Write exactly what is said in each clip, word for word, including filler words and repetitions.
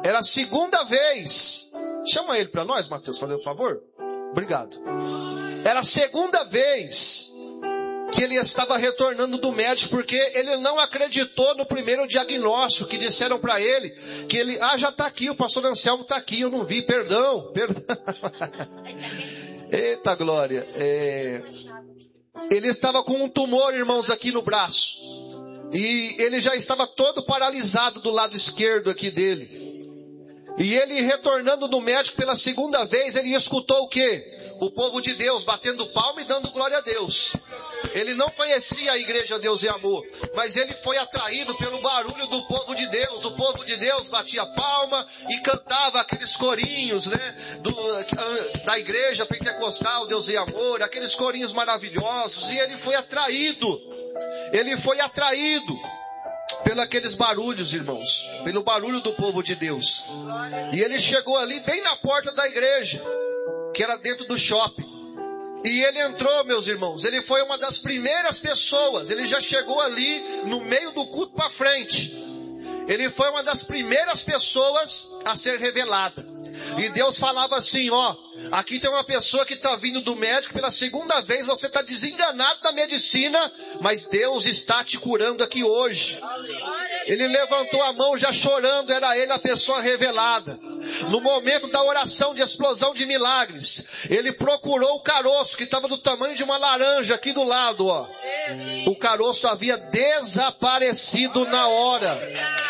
Era a segunda vez. Chama ele para nós, Mateus, fazer um favor. Obrigado. Era a segunda vez que ele estava retornando do médico, porque ele não acreditou no primeiro diagnóstico que disseram para ele, que ele, ah, já está aqui, o pastor Anselmo está aqui, eu não vi, perdão, perdão. Eita glória. É... Ele estava com um tumor, irmãos, aqui no braço, e ele já estava todo paralisado do lado esquerdo aqui dele. E ele retornando do médico pela segunda vez, ele escutou o quê? O povo de Deus batendo palma e dando glória a Deus. Ele não conhecia a igreja Deus e Amor, mas ele foi atraído pelo barulho do povo de Deus. O povo de Deus batia palma e cantava aqueles corinhos, né, do, da igreja pentecostal Deus e Amor, aqueles corinhos maravilhosos. E ele foi atraído, ele foi atraído pelos aqueles barulhos, irmãos, pelo barulho do povo de Deus. E ele chegou ali bem na porta da igreja, que era dentro do shopping. E ele entrou, meus irmãos, ele foi uma das primeiras pessoas, ele já chegou ali no meio do culto para frente. Ele foi uma das primeiras pessoas a ser revelada. E Deus falava assim, ó, aqui tem uma pessoa que está vindo do médico pela segunda vez, você está desenganado da medicina, mas Deus está te curando aqui hoje. Ele levantou a mão já chorando, era ele a pessoa revelada. No momento da oração de explosão de milagres, ele procurou o caroço que estava do tamanho de uma laranja aqui do lado, ó. O caroço havia desaparecido na hora.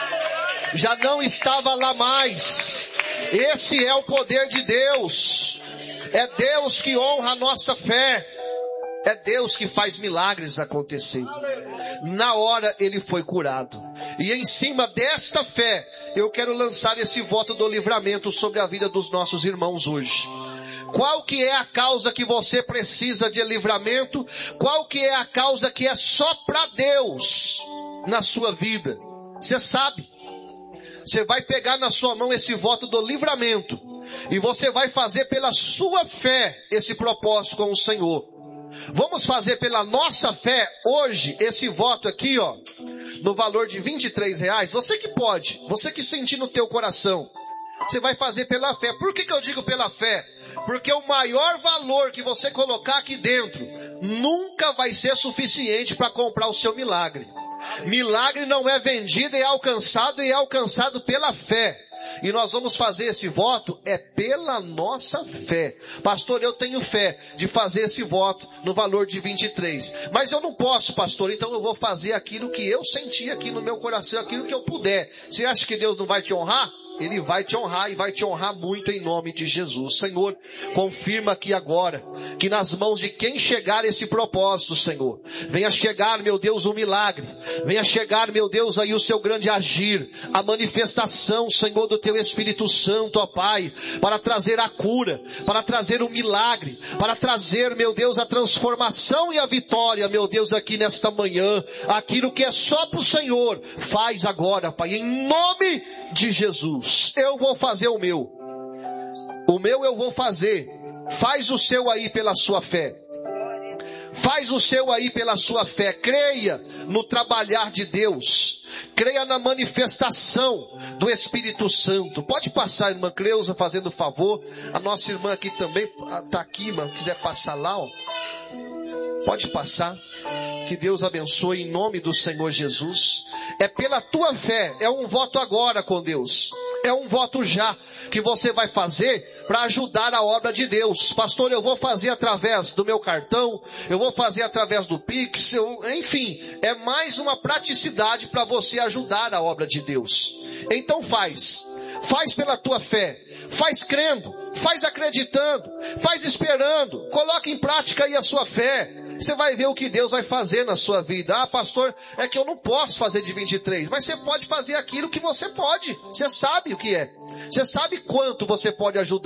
Já não estava lá mais. Esse é o poder de Deus. É Deus que honra a nossa fé. É Deus que faz milagres acontecer. Na hora ele foi curado. E em cima desta fé, eu quero lançar esse voto do livramento sobre a vida dos nossos irmãos hoje. Qual que é a causa que você precisa de livramento? Qual que é a causa que é só para Deus na sua vida? Você sabe. Você vai pegar na sua mão esse voto do livramento. E você vai fazer pela sua fé esse propósito com o Senhor. Vamos fazer pela nossa fé hoje esse voto aqui, ó, no valor de vinte e três reais. Você que pode, você que sentir no teu coração, você vai fazer pela fé. Por que que eu digo pela fé? Porque o maior valor que você colocar aqui dentro nunca vai ser suficiente para comprar o seu milagre. Milagre não é vendido, é alcançado e é alcançado pela fé. E nós vamos fazer esse voto é pela nossa fé. Pastor, eu tenho fé de fazer esse voto no valor de vinte e três. Mas eu não posso, pastor, então eu vou fazer aquilo que eu senti aqui no meu coração, aquilo que eu puder. Você acha que Deus não vai te honrar? Ele vai te honrar e vai te honrar muito em nome de Jesus. Senhor, confirma aqui agora que nas mãos de quem chegar esse propósito, Senhor, venha chegar, meu Deus, o milagre. Venha chegar, meu Deus, aí o seu grande agir, a manifestação, Senhor, do teu Espírito Santo, ó Pai, para trazer a cura, para trazer o milagre, para trazer, meu Deus, a transformação e a vitória, meu Deus, aqui nesta manhã. Aquilo que é só para o Senhor, faz agora, Pai, em nome de Jesus. Eu vou fazer o meu. O meu eu vou fazer. Faz o seu aí pela sua fé. Faz o seu aí pela sua fé. Creia no trabalhar de Deus. Creia na manifestação do Espírito Santo. Pode passar, irmã Creuza, fazendo favor. A nossa irmã aqui também está aqui, irmã. Quiser passar lá, ó. Pode passar. Que Deus abençoe em nome do Senhor Jesus. É pela tua fé. É um voto agora com Deus. É um voto já que você vai fazer para ajudar a obra de Deus. Pastor, eu vou fazer através do meu cartão, eu vou fazer através do Pix, eu, enfim, é mais uma praticidade para você ajudar a obra de Deus. Então faz. Faz pela tua fé. Faz crendo. Faz acreditando. Faz esperando. Coloque em prática aí a sua fé. Você vai ver o que Deus vai fazer na sua vida. Ah, pastor, é que eu não posso fazer de vinte e três. Mas você pode fazer aquilo que você pode. Você sabe o que é. Você sabe quanto você pode ajudar.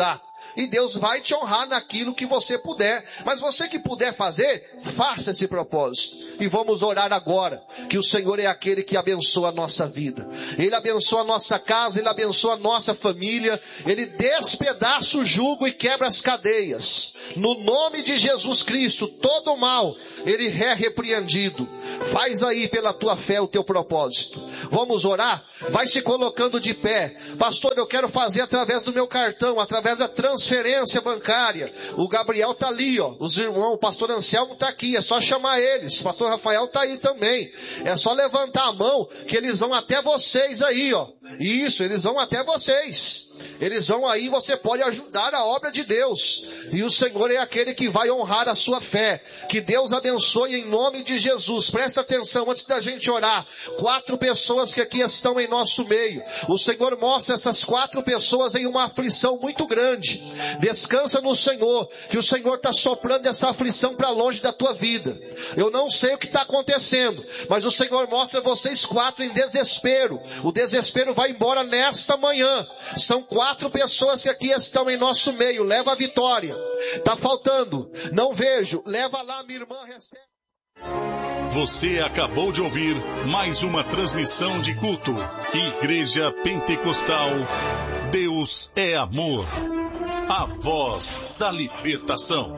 e Deus vai te honrar naquilo que você puder. Mas você que puder fazer, faça esse propósito. E vamos orar agora, que o Senhor é aquele que abençoa a nossa vida. Ele abençoa a nossa casa, Ele abençoa a nossa família, Ele despedaça o jugo e quebra as cadeias. No nome de Jesus Cristo, todo mal, Ele é repreendido. Faz aí pela tua fé o teu propósito. Vamos orar? Vai se colocando de pé. Pastor, eu quero fazer através do meu cartão, através da transferência bancária. O Gabriel tá ali, ó. Os irmãos, o pastor Anselmo tá aqui. É só chamar eles. O pastor Rafael tá aí também. É só levantar a mão que eles vão até vocês aí, ó. Isso, eles vão até vocês. Eles vão aí, você pode ajudar a obra de Deus. E o Senhor é aquele que vai honrar a sua fé. Que Deus abençoe em nome de Jesus. Presta atenção antes da gente orar. Quatro pessoas que aqui estão em nosso meio. O Senhor mostra essas quatro pessoas em uma aflição muito grande. Descansa no Senhor, que o Senhor está soprando essa aflição para longe da tua vida. Eu não sei o que está acontecendo, mas o Senhor mostra vocês quatro em desespero. O desespero vai embora nesta manhã. São quatro pessoas que aqui estão em nosso meio. Leva a vitória. Está faltando. Não vejo. Leva lá, minha irmã, recebe. Você acabou de ouvir mais uma transmissão de culto. Igreja Pentecostal, Deus é amor. A voz da libertação.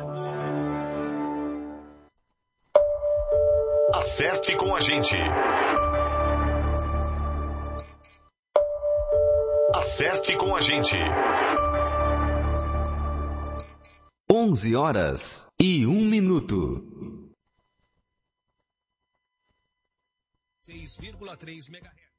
Acerte com a gente. Acerte com a gente. onze horas e um minuto. seis vírgula três megahertz.